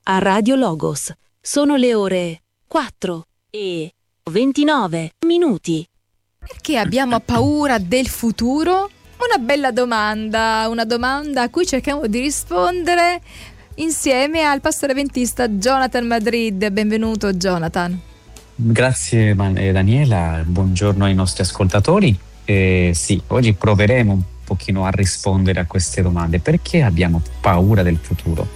a Radio Logos. Sono le ore 4:29. Perché abbiamo paura del futuro? Una bella domanda, una domanda a cui cerchiamo di rispondere insieme al pastore adventista Jonathan Madrid. Benvenuto Jonathan. Grazie Daniela, buongiorno ai nostri ascoltatori. Sì, oggi proveremo un pochino a rispondere a queste domande. Perché abbiamo paura del futuro?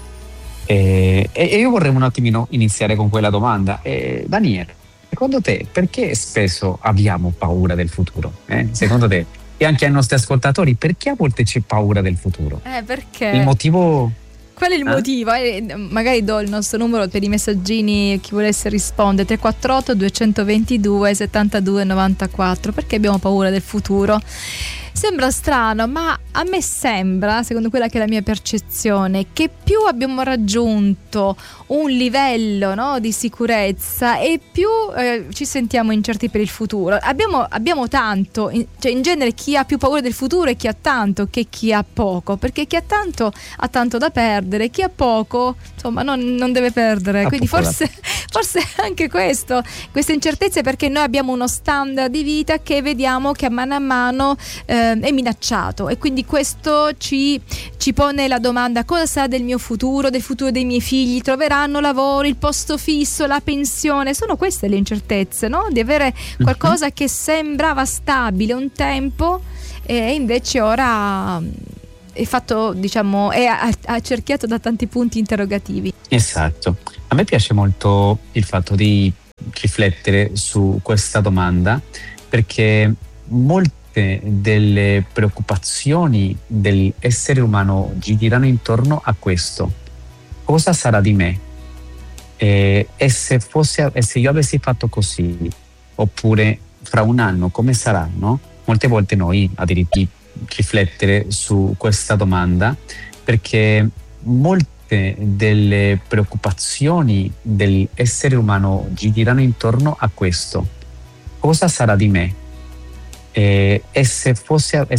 E io vorrei un attimino iniziare con quella domanda. Daniele, secondo te perché spesso abbiamo paura del futuro? Secondo te? E anche ai nostri ascoltatori, perché a volte c'è paura del futuro? Perché? Il motivo? Qual è il motivo? Magari do il nostro numero per i messaggini, chi volesse rispondere, 348 222 72 94. Perché abbiamo paura del futuro? Sembra strano, ma a me sembra, secondo quella che è la mia percezione, che più abbiamo raggiunto un livello, no, di sicurezza e più ci sentiamo incerti per il futuro. Abbiamo tanto, cioè in genere chi ha più paura del futuro è chi ha tanto che chi ha poco, perché chi ha tanto da perdere, chi ha poco insomma non deve perdere. Quindi forse anche questa incertezza è perché noi abbiamo uno standard di vita che vediamo che a mano è minacciato, e quindi questo ci pone la domanda: cosa sarà del mio futuro, del futuro dei miei figli? Troveranno lavoro, il posto fisso, la pensione? Sono queste le incertezze, no? Di avere qualcosa che sembrava stabile un tempo e invece ora è fatto, diciamo, è accerchiato da tanti punti interrogativi. Esatto. A me piace molto il fatto di riflettere su questa domanda, perché molte delle preoccupazioni dell'essere umano girano intorno a questo: cosa sarà di me? E se io avessi fatto così, oppure fra un anno come sarà, no? Molte volte noi addirittura riflettere su questa domanda, perché molte delle preoccupazioni dell'essere umano girano intorno a questo: cosa sarà di me? E se